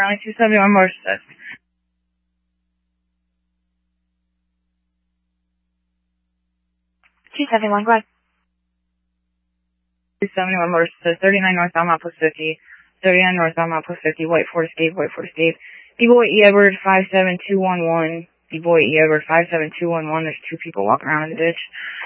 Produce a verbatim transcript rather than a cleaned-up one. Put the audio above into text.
Currently two seventy-one motor assist. two seventy-one, go ahead. two seventy-one motor assist, thirty-nine northbound Outpost fifty, thirty-nine northbound Outpost fifty, White Ford Escape, White Ford Escape. D-Boy E. Edward, five seven two one one. D-Boy E. Edward, five seven two one one. There's two people walking around in the ditch.